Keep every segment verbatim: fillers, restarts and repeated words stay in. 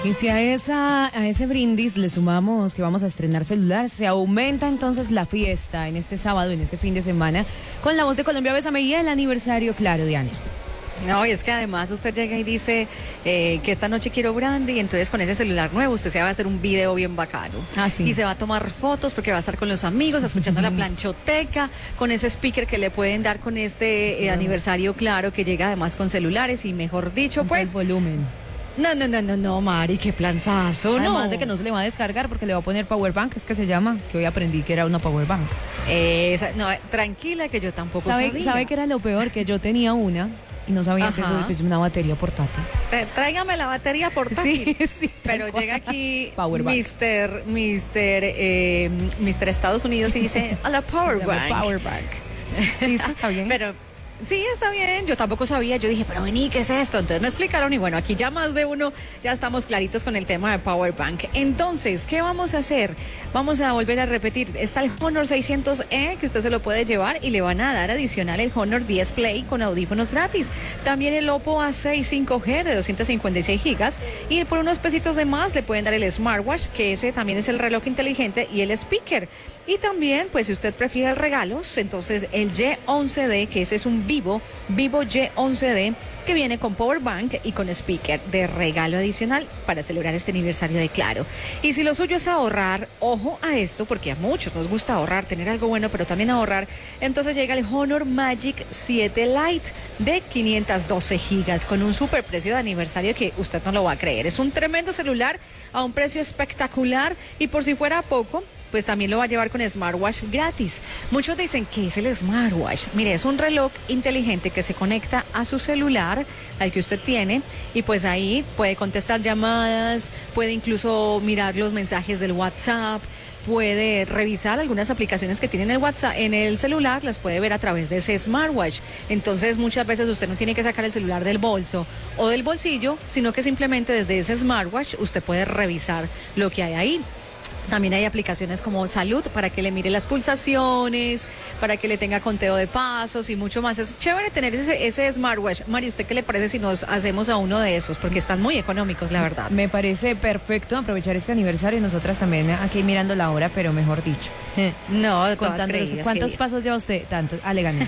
Y si a, esa, a ese brindis le sumamos que vamos a estrenar celular, se aumenta entonces la fiesta en este sábado, en este fin de semana, con La Voz de Colombia, Bésame y el aniversario, claro, Diana. No, y es que además usted llega y dice eh, que esta noche quiero brandy, y entonces con ese celular nuevo usted se va a hacer un video bien bacano. Ah, sí. Y se va a tomar fotos porque va a estar con los amigos, escuchando la planchoteca, con ese speaker que le pueden dar con este eh, aniversario, claro, que llega además con celulares y mejor dicho, pues... El volumen. No, no, no, no, no, Mari, qué planzazo, ¿no? Además de que no se le va a descargar porque le va a poner power bank, es que se llama, que hoy aprendí que era una power bank. Esa, no, tranquila que yo tampoco ¿Sabe, sabía. ¿Sabe qué era lo peor? Que yo tenía una y no sabía. Ajá. Que eso es una batería portátil. Se, tráigame la batería portátil. Sí, sí. Pero llega aquí Power bank. Mister, Mister, eh, Mister Estados Unidos y dice, a la power sí, bank. Power bank. Sí, está bien. Pero... sí, está bien, yo tampoco sabía, yo dije, pero vení, ¿qué es esto? Entonces me explicaron y bueno, aquí ya más de uno, ya estamos claritos con el tema de Power Bank. Entonces, ¿qué vamos a hacer? Vamos a volver a repetir, está el Honor seiscientos E, que usted se lo puede llevar y le van a dar adicional el Honor diez Play con audífonos gratis. También el Oppo A seis cinco G de doscientos cincuenta y seis gigas y por unos pesitos de más le pueden dar el Smartwatch, que ese también es el reloj inteligente y el speaker. Y también, pues si usted prefiere regalos, entonces el Y once D, que ese es un Vivo, Vivo Y once D, que viene con Power Bank y con speaker de regalo adicional para celebrar este aniversario de Claro. Y si lo suyo es ahorrar, ojo a esto, porque a muchos nos gusta ahorrar, tener algo bueno, pero también ahorrar, entonces llega el Honor Magic siete Lite de quinientos doce gigas con un super precio de aniversario que usted no lo va a creer. Es un tremendo celular a un precio espectacular y por si fuera poco, pues también lo va a llevar con smartwatch gratis. Muchos dicen, ¿qué es el smartwatch? Mire, es un reloj inteligente que se conecta a su celular, al que usted tiene, y pues ahí puede contestar llamadas, puede incluso mirar los mensajes del WhatsApp, puede revisar algunas aplicaciones que tiene en el WhatsApp, en el celular, las puede ver a través de ese smartwatch. Entonces muchas veces usted no tiene que sacar el celular del bolso o del bolsillo, sino que simplemente desde ese smartwatch usted puede revisar lo que hay ahí. También hay aplicaciones como Salud para que le mire las pulsaciones, para que le tenga conteo de pasos y mucho más. Es chévere tener ese, ese smartwatch. Mari, ¿usted qué le parece si nos hacemos a uno de esos? Porque están muy económicos, la verdad. Me parece perfecto aprovechar este aniversario y nosotras también aquí mirando la hora, pero mejor dicho. No, contándonos cuántos pasos lleva usted, tanto. Ale, gané.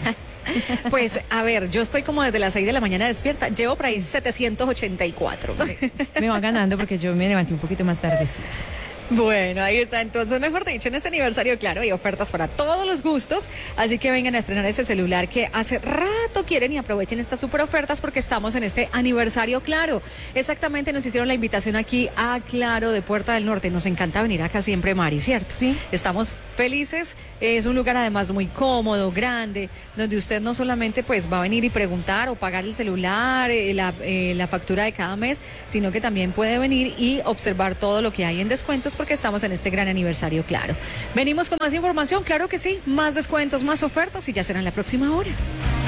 Pues, a ver, yo estoy como desde las seis de la mañana despierta. Llevo por ahí setecientos ochenta y cuatro. Me va ganando porque yo me levanté un poquito más tardecito. Bueno, ahí está. Entonces, mejor dicho, en este aniversario, claro, hay ofertas para todos los gustos. Así que vengan a estrenar ese celular que hace rato quieren y aprovechen estas super ofertas porque estamos en este aniversario, claro. Exactamente, nos hicieron la invitación aquí a Claro de Puerta del Norte. Nos encanta venir acá siempre, Mari, ¿cierto? Sí. Estamos felices. Es un lugar además muy cómodo, grande, donde usted no solamente pues va a venir y preguntar o pagar el celular, eh, la, eh, la factura de cada mes, sino que también puede venir y observar todo lo que hay en descuentos porque estamos en este gran aniversario, claro. Venimos con más información, claro que sí, más descuentos, más ofertas y ya será en la próxima hora.